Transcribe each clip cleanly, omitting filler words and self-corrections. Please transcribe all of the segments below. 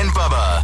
and Bubba.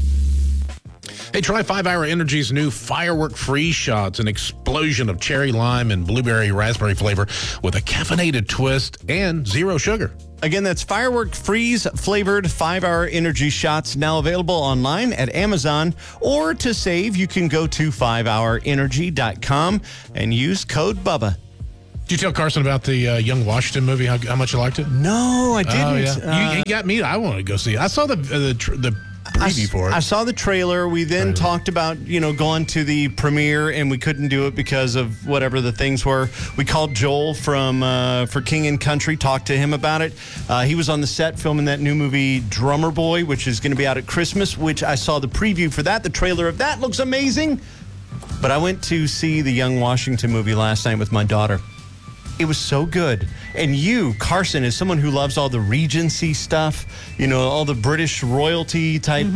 Hey, try 5-Hour Energy's new Firework Freeze Shots, an explosion of cherry lime and blueberry raspberry flavor with a caffeinated twist and zero sugar. Again, that's Firework Freeze flavored 5-Hour Energy Shots, now available online at Amazon. Or to save, you can go to 5hourenergy.com and use code BUBBA. Did you tell Carson about the Young Washington movie, how much you liked it? No, I didn't. Oh, yeah. You got me. I want to go see it. I saw the preview for it. I saw the trailer. We then talked about, going to the premiere, and we couldn't do it because of whatever the things were. We called Joel for King and Country, talked to him about it. He was on the set filming that new movie, Drummer Boy, which is going to be out at Christmas, which I saw the preview for that. The trailer of that looks amazing. But I went to see the Young Washington movie last night with my daughter. It was so good. And you, Carson, as someone who loves all the Regency stuff, all the British royalty type,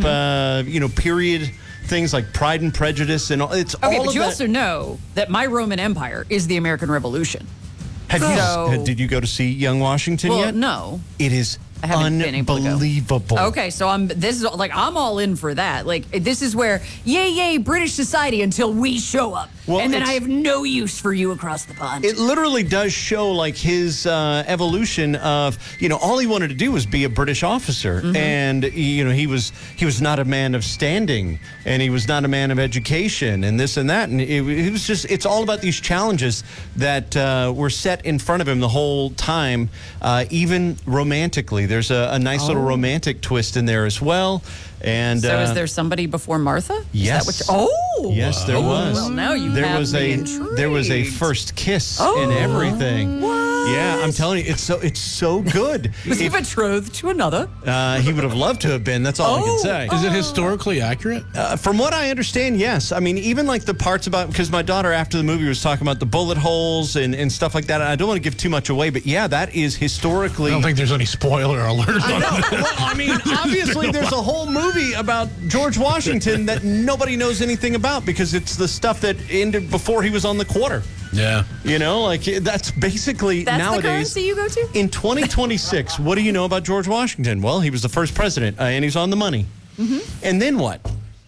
period things like Pride and Prejudice and all. It's okay, all but of you that. also know that my Roman Empire is the American Revolution. Did you go to see Young Washington Well, yet? no. It is I haven't been able to go. unbelievable. Okay, so I'm all in for that. Like, this is where, yay, British society until we show up. Well, and then I have no use for you across the pond. It literally does show like his evolution of, all he wanted to do was be a British officer. Mm-hmm. And, he was not a man of standing, and he was not a man of education and this and that. And it was just, it's all about these challenges that were set in front of him the whole time, even romantically. There's a nice little romantic twist in there as well. And so is there somebody before Martha? Yes. Is that what yes, there was. Well, now you there have was me there was a intrigued. first kiss and everything. What? Yeah, I'm telling you, it's so good. Was he betrothed to another? He would have loved to have been. That's all I can say. Is it historically accurate? From what I understand, yes. I mean, even like the parts about, because my daughter after the movie was talking about the bullet holes and stuff like that. I don't want to give too much away, but yeah, that is historically. I don't think there's any spoiler alert. I know. Well, I mean, obviously, there's a whole movie about George Washington that nobody knows anything about because it's the stuff that ended before he was on the quarter. Yeah. That's basically That's nowadays. the currency you go to? In 2026, what do you know about George Washington? Well, he was the first president, and he's on the money. Mm-hmm. And then what?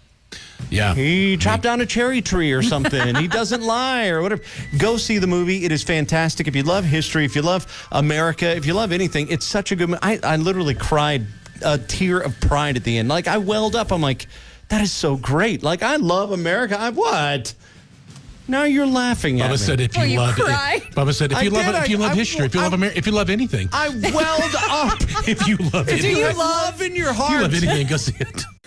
Yeah. He chopped down a cherry tree or something. He doesn't lie or whatever. Go see the movie. It is fantastic. If you love history, if you love America, if you love anything, it's such a good movie. I literally cried a tear of pride at the end. Like, I welled up. I'm like, that is so great. Like, I love America. What? Now you're laughing at me. Bubba said if you love cry? Bubba said if you love history, if you love America, if you love anything. I welled up. If you love anything. Do you love in your heart? If you love anything, go see it.